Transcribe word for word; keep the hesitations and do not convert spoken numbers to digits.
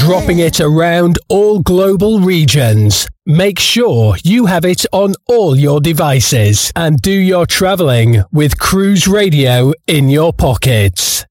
dropping it around all global regions. Make sure you have it on all your devices and do your traveling with Cruise Radio in your pockets.